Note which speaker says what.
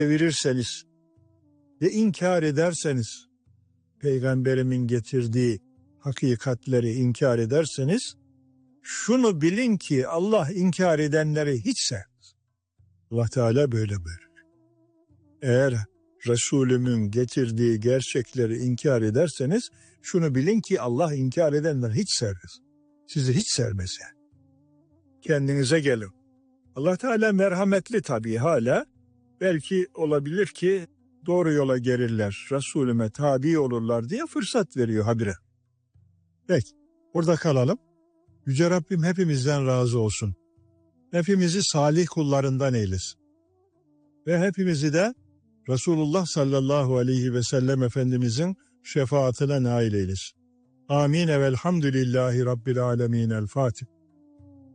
Speaker 1: çevirirseniz ve inkar ederseniz, Peygamberimin getirdiği hakikatleri inkar ederseniz, şunu bilin ki Allah inkar edenleri hiç sevmez. Allah Teala böyle buyuruyor. Eğer Resulümün getirdiği gerçekleri inkar ederseniz, şunu bilin ki Allah inkar edenleri hiç sevmez. Sizi hiç sevmez yani. Kendinize gelin. Allah Teala merhametli tabii hala. Belki olabilir ki doğru yola gelirler, Resulüme tabi olurlar diye fırsat veriyor habire. Peki, burada kalalım. Yüce Rabbim hepimizden razı olsun. Hepimizi salih kullarından eylesin. Ve hepimizi de Resulullah sallallahu aleyhi ve sellem Efendimizin şefaatine nail eylesin. Amin. Velhamdülillahi Rabbil alemin. El Fatiha.